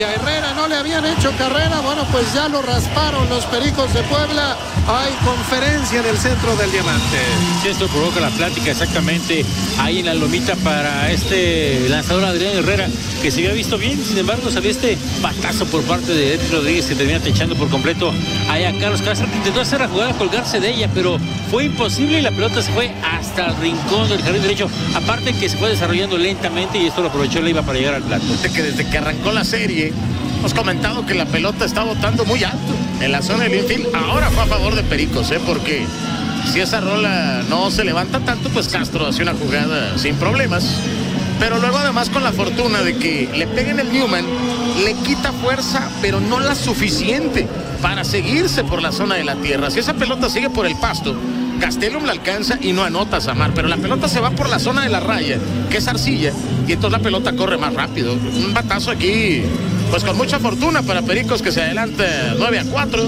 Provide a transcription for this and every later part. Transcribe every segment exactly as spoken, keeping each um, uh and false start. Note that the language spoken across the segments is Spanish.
A Herrera no le habían hecho carrera, bueno, pues ya lo rasparon los Pericos de Puebla. Hay conferencia en el centro del Diamante. Sí, esto provoca la plática exactamente ahí en la lomita para este lanzador Adrián Herrera, que se había visto bien. Sin embargo, salió este batazo por parte de Edgar Rodríguez, que termina techando por completo ahí a Carlos Castro, que intentó hacer la jugada, colgarse de ella, pero fue imposible y la pelota se fue hasta el rincón del jardín derecho. Aparte que se fue desarrollando lentamente y esto lo aprovechó Leiva para llegar al plato. Que desde que arrancó la serie hemos comentado que la pelota está botando muy alto en la zona del infield. Ahora fue a favor de Pericos, ¿eh? Porque si esa rola no se levanta tanto, pues Castro hace una jugada sin problemas. Pero luego además con la fortuna de que le peguen el Newman, le quita fuerza, pero no la suficiente para seguirse por la zona de la tierra. Si esa pelota sigue por el pasto, Gastelum la alcanza y no anota a Samar, pero la pelota se va por la zona de la raya, que es arcilla, y entonces la pelota corre más rápido. Un batazo aquí, pues con mucha fortuna para Pericos, que se adelanta nueve a cuatro.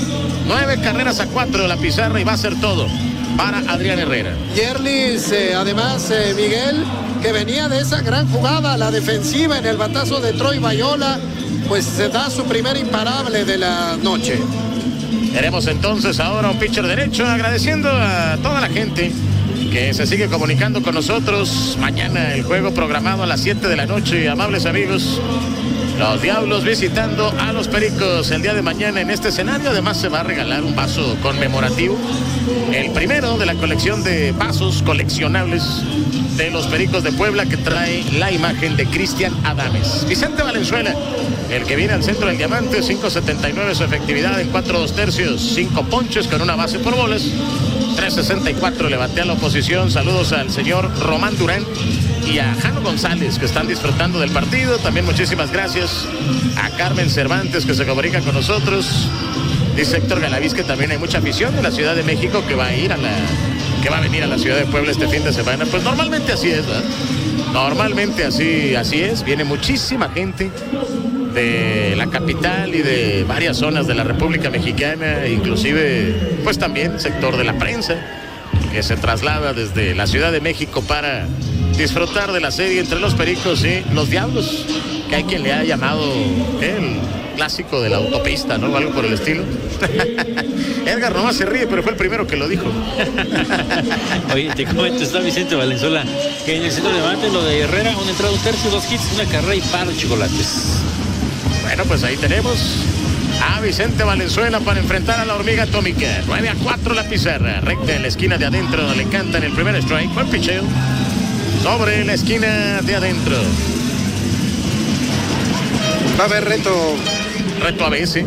nueve carreras a cuatro la pizarra, y va a ser todo para Adrián Herrera. Yerlis, eh, además, eh, Miguel, que venía de esa gran jugada, la defensiva en el batazo de Troy Bayola, pues se da su primer imparable de la noche. Veremos entonces ahora un pitcher derecho, agradeciendo a toda la gente que se sigue comunicando con nosotros. Mañana el juego programado a las siete de la noche, amables amigos. Los Diablos visitando a los Pericos el día de mañana en este escenario. Además se va a regalar un vaso conmemorativo, el primero de la colección de vasos coleccionables de los Pericos de Puebla, que trae la imagen de Cristian Adames. Vicente Valenzuela, el que viene al centro del Diamante, cinco setenta y nueve su efectividad en cuatro dos tercios, cinco ponches con una base por bolas, tres sesenta y cuatro le batea a la oposición. Saludos al señor Román Durán y a Jano González, que están disfrutando del partido. También muchísimas gracias a Carmen Cervantes, que se comunica con nosotros. Dice Héctor Galaviz que también hay mucha afición de la Ciudad de México que va a ir a la que va a venir a la ciudad de Puebla este fin de semana. Pues normalmente así es, ¿verdad? Normalmente así, así es. Viene muchísima gente de la capital y de varias zonas de la República Mexicana, inclusive pues también sector de la prensa, que se traslada desde la Ciudad de México para disfrutar de la serie entre los Pericos y los Diablos, que hay quien le ha llamado el clásico de la autopista, ¿no? Algo por el estilo. Edgar nomás se ríe, pero fue el primero que lo dijo. Oye, te comento, está Vicente Valenzuela, que en el centro de Diamante, lo de Herrera, una entrada, un tercio, dos hits, una carrera y par de chocolates. Bueno, pues ahí tenemos a Vicente Valenzuela para enfrentar a la hormiga atómica. nueve a cuatro la pizarra, recta en la esquina de adentro, le cantan el primer strike. Buen picheo sobre la esquina de adentro. Va a haber reto. Reto a veces.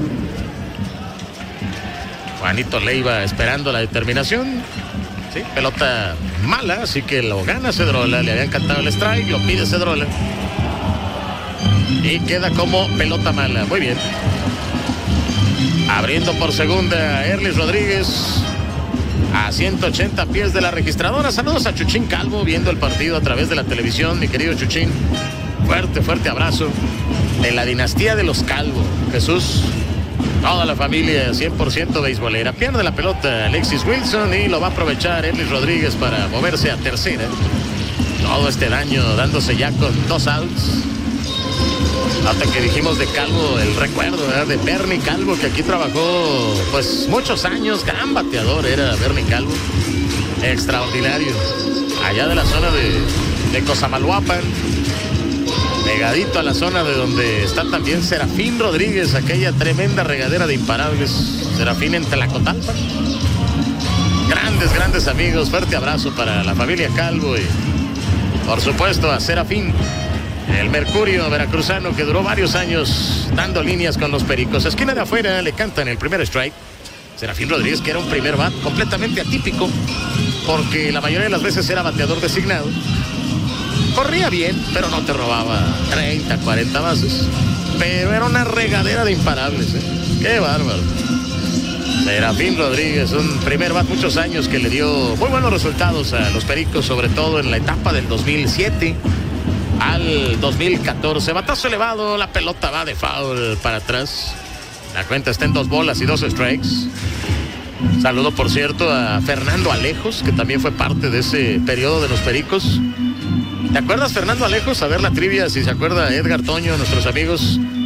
Juanito Leiva esperando la determinación. Sí, pelota mala, así que lo gana Cedrola. Le había encantado el strike, lo pide Cedrola. Y queda como pelota mala. Muy bien. Abriendo por segunda, Erlis Rodríguez. A ciento ochenta pies de la registradora. Saludos a Chuchín Calvo, viendo el partido a través de la televisión. Mi querido Chuchín, fuerte, fuerte abrazo. De la dinastía de los Calvo, Jesús, toda la familia cien por ciento beisbolera. Pierde la pelota Alexis Wilson y lo va a aprovechar Erlis Rodríguez para moverse a tercera. Todo este daño dándose ya con dos outs. Hasta que dijimos de Calvo, el recuerdo, ¿verdad?, de Bernie Calvo, que aquí trabajó pues muchos años. Gran bateador era Bernie Calvo, extraordinario, allá de la zona de, de Cosamaloapan, pegadito a la zona de donde está también Serafín Rodríguez, aquella tremenda regadera de imparables. Serafín en Tlacotalpan. Grandes, grandes amigos. Fuerte abrazo para la familia Calvo y por supuesto a Serafín, el Mercurio veracruzano, que duró varios años dando líneas con los Pericos. Esquina de afuera le cantan el primer strike. Serafín Rodríguez, que era un primer bat completamente atípico, porque la mayoría de las veces era bateador designado. Corría bien, pero no te robaba treinta, cuarenta bases. Pero era una regadera de imparables, ¿eh? ¡Qué bárbaro! Serafín Rodríguez, un primer bat muchos años que le dio muy buenos resultados a los Pericos, sobre todo en la etapa del dos mil siete al dos mil catorce. Batazo elevado, la pelota va de foul para atrás. La cuenta está en dos bolas y dos strikes. Saludo, por cierto, a Fernando Alejos, que también fue parte de ese periodo de los Pericos. ¿Te acuerdas, Fernando Alejos? A ver la trivia, si se acuerda Edgar Toño, nuestros amigos.